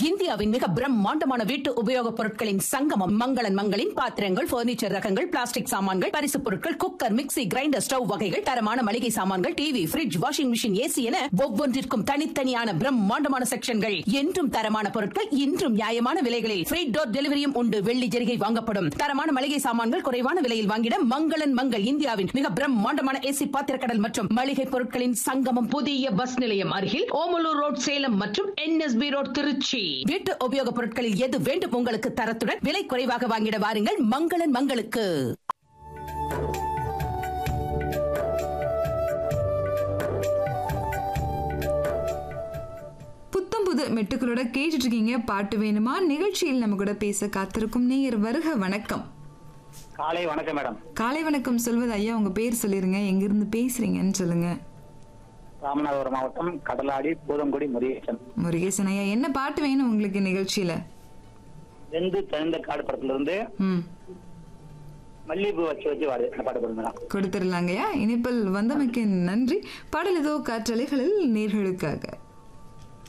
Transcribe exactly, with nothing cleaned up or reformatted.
இந்தியாவின் மிக பிரம்மாண்டமான வீட்டு உபயோகப் பொருட்களின் சங்கமம் மங்களன் மங்களின் பாத்திரங்கள், பர்னிச்சர் ரகங்கள், பிளாஸ்டிக் சாமான்கள், பரிசுப் பொருட்கள், குக்கர், மிக்ஸி, கிரைண்டர், ஸ்டவ் வகைகள், தரமான மளிகை சாமான்கள், TV, fridge, washing machine, AC என ஒவ்வொன்றிற்கும் தனித்தனியான பிரம்மாண்டமான செக்ஷன்கள். என்றும் தரமான பொருட்கள், இன்றும் நியாயமான விலைகளில் ஃப்ரீ டோர் டெலிவரியும் உண்டு. வெள்ளி ஜெரிகை வாங்கப்படும். தரமான மளிகை சாமான்கள் குறைவான விலையில் வாங்கிட மங்களன் மங்கள் இந்தியாவின் மிக பிரம்மாண்டமான ஏசி பாத்திரக்கடல் மற்றும் மளிகை பொருட்களின் சங்கமம். புதிய பஸ் நிலையம் அருகில் ஓமலூர் ரோட் சேலம் மற்றும் என்எஸ்பி ரோட் திருச்சி. வீட்டு உபயோகப் பொருட்களில் எது வேண்டும் உங்களுக்கு தரத்துடன் விலை குறைவாக வாங்கிட வாருங்கள் மங்களன் மங்களுக்கு. புத்தம் புது மெட்டுக்களோட கேட்டுட்டு இருக்கீங்க பாட்டு வேணுமா நிகழ்ச்சியில் நம்ம கூட பேச காத்திருக்கும் நேயர் வருக. வணக்கம். காலை வணக்கம் மேடம். காலை வணக்கம் சொல்வது ஐயா, உங்க பேர் சொல்லிருங்க, எங்க இருந்து பேசுறீங்கன்னு சொல்லுங்க. ராமநாதபுரம் மாவட்டம் கடலாடி பூதங்குடி முருகேசன். முருகேசன் ஐயா, என்ன பாட்டு வேணும் உங்களுக்கு நிகழ்ச்சியில? வெந்து தகுந்த காடு படத்துல இருந்து ம் மல்லிகைப்பூ வச்சு வச்சு வாடு அந்த பாட்டு கொடுங்க. கொடுத்துடலாங்கய்யா. இனிப்பில் வந்தமைக்கு நன்றி. பாடல் ஏதோ காற்றலைகளில் நேர்களுக்காக.